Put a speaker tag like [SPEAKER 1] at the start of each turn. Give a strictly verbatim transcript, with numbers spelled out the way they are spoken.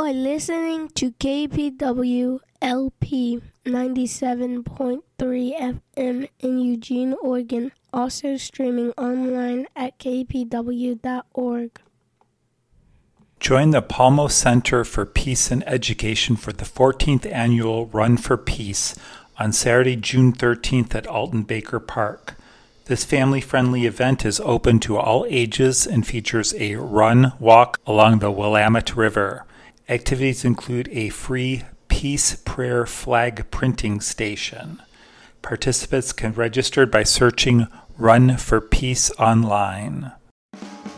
[SPEAKER 1] are listening to K P W L P ninety-seven point three F M in Eugene, Oregon, also streaming online at k p w dot org.
[SPEAKER 2] Join the Palmo Center for Peace and Education for the fourteenth Annual Run for Peace on Saturday, June thirteenth at Alton Baker Park. This family-friendly event is open to all ages and features a run walk along the Willamette River. Activities include a free Peace Prayer flag printing station. Participants can register by searching Run for Peace online.